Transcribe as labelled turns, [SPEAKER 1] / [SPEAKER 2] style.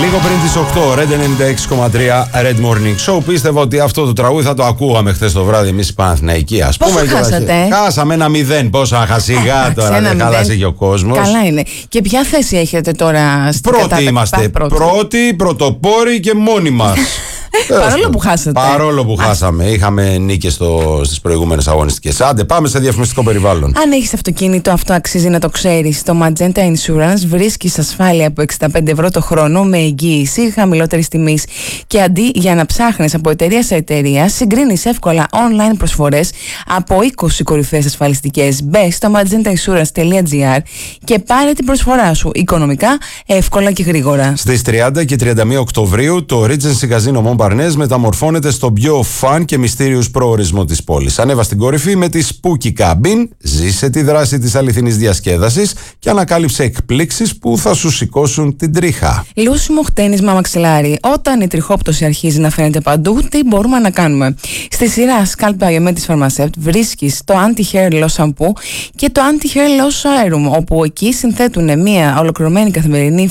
[SPEAKER 1] Λίγο πριν τις 8, Red 96,3 Red Morning Show. Πίστευα ότι αυτό το τραγούδι θα το ακούγαμε χθες το βράδυ εμείς οι Παναθηναϊκοί. Ας πούμε.
[SPEAKER 2] Πόσο χάσατε?
[SPEAKER 1] Χάσαμε 1-0. Πόσα χασιγά τώρα, δεν χάλασε και ο κόσμος.
[SPEAKER 2] Καλά είναι. Και ποια θέση έχετε τώρα στην κατάταξη?
[SPEAKER 1] Πρώτοι είμαστε. Πρώτοι, πρωτοπόροι και μόνοι μας.
[SPEAKER 2] Παρόλο που χάσατε.
[SPEAKER 1] Παρόλο που χάσαμε. Είχαμε νίκες στις προηγούμενες αγωνιστικές. Άντε, πάμε σε διαφημιστικό περιβάλλον.
[SPEAKER 2] Αν έχεις αυτοκίνητο, αυτό αξίζει να το ξέρεις. Στο Magenta Insurance βρίσκεις ασφάλεια από 65 ευρώ το χρόνο με εγγύηση χαμηλότερης τιμής. Και αντί για να ψάχνεις από εταιρεία σε εταιρεία, συγκρίνεις εύκολα online προσφορές από 20 κορυφαίες ασφαλιστικές. Μπες στο magentainsurance.gr και πάρε την προσφορά σου οικονομικά, εύκολα και γρήγορα.
[SPEAKER 1] Στις 30 και 31 Οκτωβρίου το Regency Casino Montparnasse μεταμορφώνεται στο πιο φαν και μυστήριους προορισμό της πόλης. Ανέβα στην κορυφή με τη Spooky Cabin, ζήσε τη δράση της αληθινής διασκέδασης και ανακάλυψε εκπλήξεις που θα σου σηκώσουν την τρίχα.
[SPEAKER 2] Λούσιμο χτένισμα μαξιλάρι. Όταν η τριχόπτωση αρχίζει να φαίνεται παντού, τι μπορούμε να κάνουμε? Στη σειρά Scalp Biomed της Pharmacept βρίσκεις το Anti-Hair Loss Shampoo και το Anti-Hair Loss Serum, όπου εκεί συνθέτουν μια ολοκληρωμένη καθημερινή